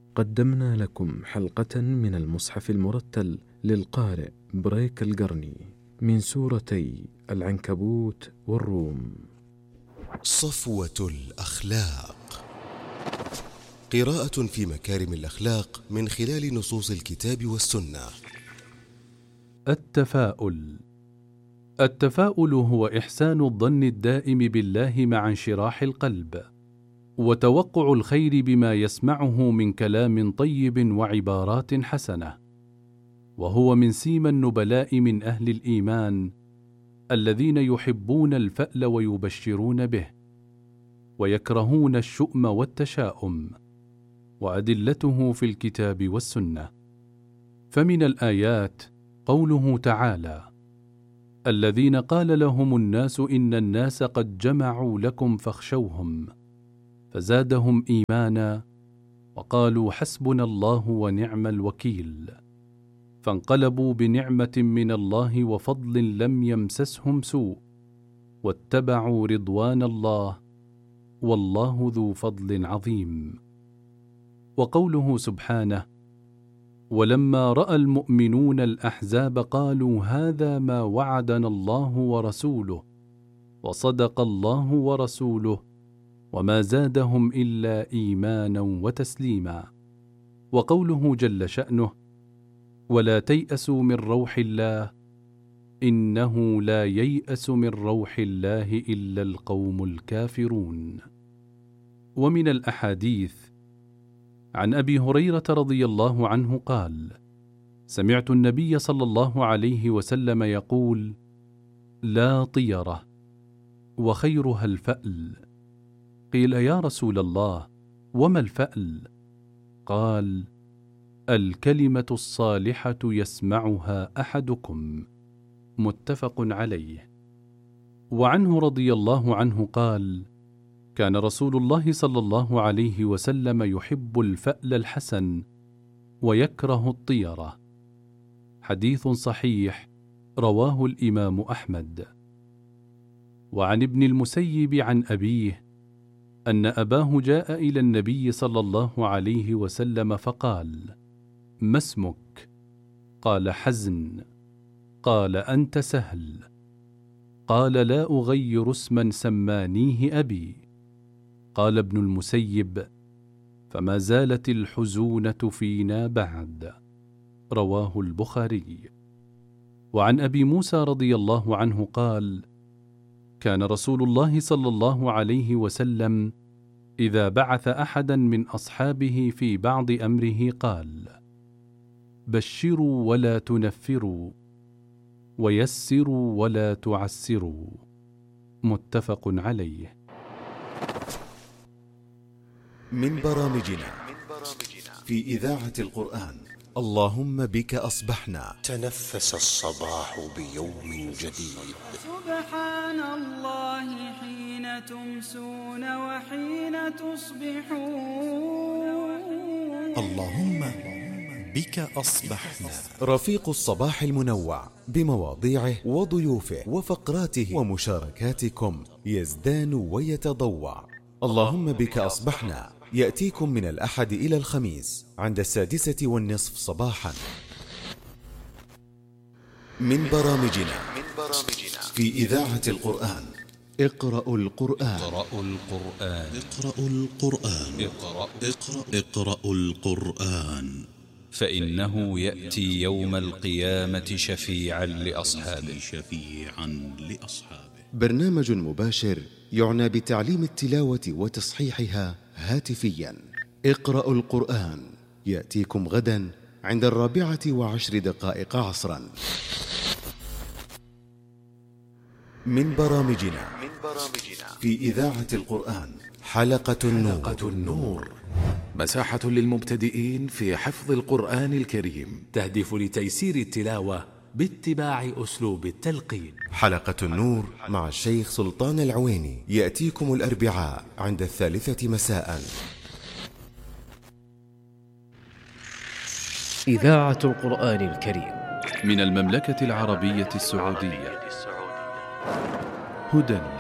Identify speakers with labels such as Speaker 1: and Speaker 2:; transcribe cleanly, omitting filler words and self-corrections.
Speaker 1: قدمنا لكم حلقة من المصحف المرتل للقارئ بريك القرني من سورتي العنكبوت والروم.
Speaker 2: صفوة الأخلاق، قراءة في مكارم الأخلاق من خلال نصوص الكتاب والسنة.
Speaker 3: التفاؤل هو إحسان الظن الدائم بالله مع انشراح القلب، وتوقع الخير بما يسمعه من كلام طيب وعبارات حسنة، وهو من سيما النبلاء من أهل الإيمان الذين يحبون الفأل ويبشرون به، ويكرهون الشؤم والتشاؤم، وأدلته في الكتاب والسنة. فمن الآيات قوله تعالى: الذين قال لهم الناس إن الناس قد جمعوا لكم فاخشوهم، فزادهم إيمانا وقالوا حسبنا الله ونعم الوكيل، فانقلبوا بنعمة من الله وفضل لم يمسسهم سوء، واتبعوا رضوان الله والله ذو فضل عظيم. وقوله سبحانه: ولما رأى المؤمنون الأحزاب قالوا هذا ما وعدنا الله ورسوله وصدق الله ورسوله وما زادهم إلا إيمانا وتسليما. وقوله جل شأنه: ولا تيأسوا من روح الله إنه لا ييأس من روح الله إلا القوم الكافرون. ومن الأحاديث عن أبي هريرة رضي الله عنه قال: سمعت النبي صلى الله عليه وسلم يقول: لا طيرة وخيرها الفأل. قيل: يا رسول الله وما الفأل؟ قال: الكلمة الصالحة يسمعها أحدكم. متفق عليه. وعنه رضي الله عنه قال: كان رسول الله صلى الله عليه وسلم يحب الفأل الحسن ويكره الطيرة. حديث صحيح رواه الإمام أحمد. وعن ابن المسيب عن أبيه أن أباه جاء إلى النبي صلى الله عليه وسلم فقال: ما اسمك؟ قال: حزن. قال: أنت سهل. قال: لا أغير اسما سمانيه أبي. قال ابن المسيب: فما زالت الحزونة فينا بعد. رواه البخاري. وعن أبي موسى رضي الله عنه قال: كان رسول الله صلى الله عليه وسلم إذا بعث أحدا من أصحابه في بعض أمره قال: بشروا ولا تنفروا، ويسروا ولا تعسروا. متفق عليه.
Speaker 2: من برامجنا في إذاعة القرآن اللهم بك أصبحنا.
Speaker 4: تنفس الصباح بيوم جديد.
Speaker 5: سبحان الله حين تمسون وحين تصبحون.
Speaker 2: اللهم بك أصبحنا. رفيق الصباح المنوع بمواضيعه وضيوفه وفقراته ومشاركاتكم يزدان ويتضوع. اللهم بك أصبحنا يأتيكم من الأحد إلى الخميس عند 6:30 صباحا. من برامجنا في إذاعة القرآن اقرأوا القرآن.
Speaker 6: اقرأوا القرآن فإنه يأتي يوم القيامة شفيعا لأصحابه.
Speaker 2: برنامج مباشر يعنى بتعليم التلاوة وتصحيحها هاتفيا. اقرأوا القرآن يأتيكم غدا عند 4:10 عصرا. من برامجنا في إذاعة القرآن حلقة النور.
Speaker 7: مساحة للمبتدئين في حفظ القرآن الكريم، تهدف لتيسير التلاوة باتباع أسلوب التلقين.
Speaker 2: حلقة النور مع الشيخ سلطان العويني يأتيكم الأربعاء عند 3 مساء.
Speaker 8: إذاعة القرآن الكريم
Speaker 3: من المملكة العربية السعودية، هدى